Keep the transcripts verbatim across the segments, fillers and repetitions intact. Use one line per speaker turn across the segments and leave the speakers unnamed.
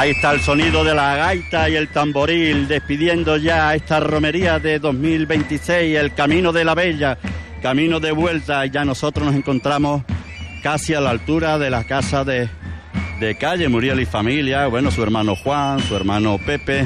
Ahí está el sonido de la gaita y el tamboril, despidiendo ya esta romería de dos mil veintiséis, el Camino de la Bella, camino de vuelta. Ya nosotros nos encontramos casi a la altura de la casa de, de Calle Muriel y familia, bueno, su hermano Juan, su hermano Pepe,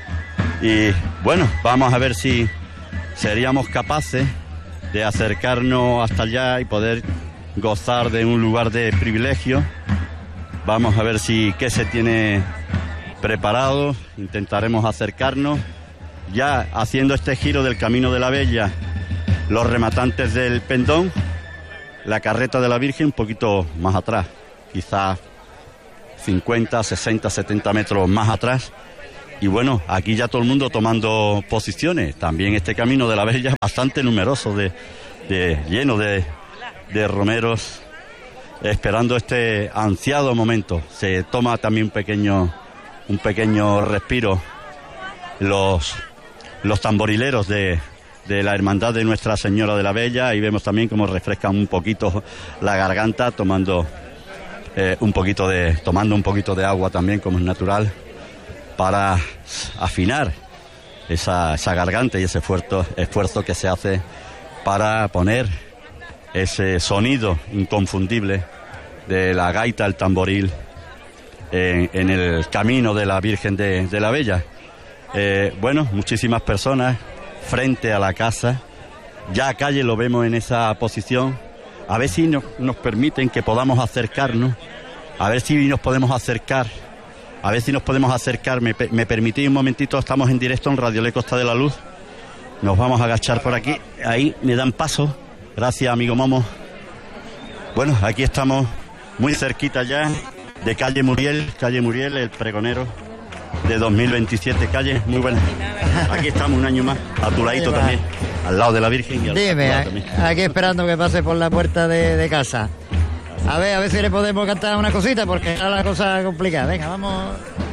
y bueno, vamos a ver si seríamos capaces de acercarnos hasta allá y poder gozar de un lugar de privilegio. Vamos a ver si qué se tiene preparado, intentaremos acercarnos, ya haciendo este giro del Camino de la Bella, los rematantes del pendón, la carreta de la Virgen un poquito más atrás, quizás cincuenta, sesenta, setenta metros más atrás. Y bueno, aquí ya todo el mundo tomando posiciones. También este Camino de la Bella bastante numeroso, de, de lleno de, de romeros, esperando este ansiado momento. Se toma también un pequeño, un pequeño respiro los, los tamborileros de, de la Hermandad de Nuestra Señora de la Bella. Y vemos también cómo refrescan un poquito la garganta, tomando eh, un poquito de, tomando un poquito de agua también, como es natural, para afinar esa, esa garganta y ese esfuerzo, esfuerzo que se hace para poner ese sonido inconfundible de la gaita, el tamboril en, en el camino de la Virgen de, de la Bella. Eh, bueno, muchísimas personas frente a la casa, ya a Calle lo vemos en esa posición. A ver si nos, nos permiten que podamos acercarnos, a ver si nos podemos acercar. A ver si nos podemos acercar. Me, me permitís un momentito, estamos en directo en Radio Le Costa de la Luz. Nos vamos a agachar por aquí. Ahí me dan paso. Gracias, amigo Momo. Bueno, aquí estamos muy cerquita ya de Calle Muriel. Calle Muriel, el pregonero de dos mil veintisiete. Calle, muy buena. Aquí estamos un año más, a tu ladito también, al lado de la Virgen. Y al
Dime,
lado también.
Aquí esperando que pase por la puerta de, de casa. A ver, a ver si le podemos cantar una cosita, porque está la cosa complicada. Venga, vamos.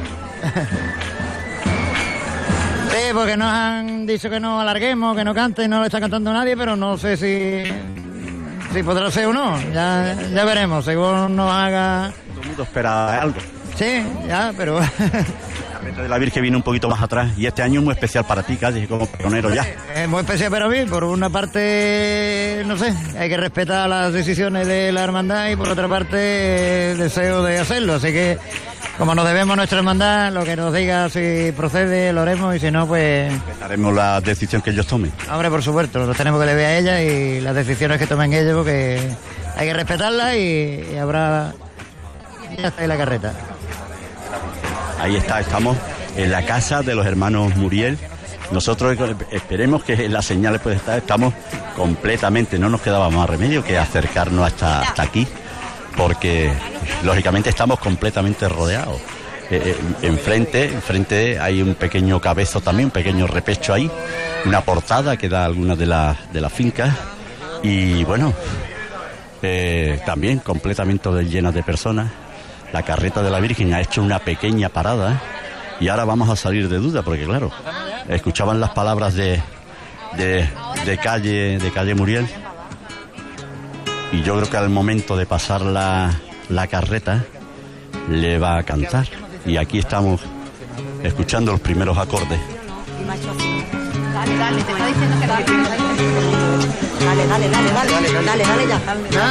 Sí, porque nos han dicho que no alarguemos, que no cante, no lo está cantando nadie, pero no sé si si podrá ser o no. Ya, ya veremos, según nos haga.
Todo el mundo espera algo.
Sí, ya, pero.
La carreta de la Virgen viene un poquito más atrás y este año es muy especial para ti, Calle, como pregonero ya.
Es muy especial para mí. Por una parte, no sé, hay que respetar las decisiones de la hermandad y por otra parte, deseo de hacerlo. Así que, como nos debemos a nuestra hermandad, lo que nos diga si procede, lo haremos, y si no, pues.
Respetaremos la decisión que ellos tomen.
Hombre, por supuesto, lo tenemos que le ver a ella y las decisiones que tomen ellos, porque hay que respetarlas y, y habrá. Ya está ahí la carreta.
Ahí está, estamos en la casa de los hermanos Muriel. Nosotros esperemos que las señales puedan estar, estamos completamente, no nos quedaba más remedio que acercarnos hasta, hasta aquí, porque lógicamente estamos completamente rodeados. Eh, eh, enfrente, enfrente hay un pequeño cabezo también, un pequeño repecho ahí, una portada que da algunas de las de las fincas, y bueno, eh, también completamente llenas de personas. La carreta de la Virgen ha hecho una pequeña parada y ahora vamos a salir de duda, porque claro, escuchaban las palabras de, de, de calle de calle Muriel, y yo creo que al momento de pasar la, la carreta le va a cantar, y aquí estamos escuchando los primeros acordes.
Dale, dale, te está diciendo que dale. Dale, dale, dale, dale, dale, dale, dale, ya.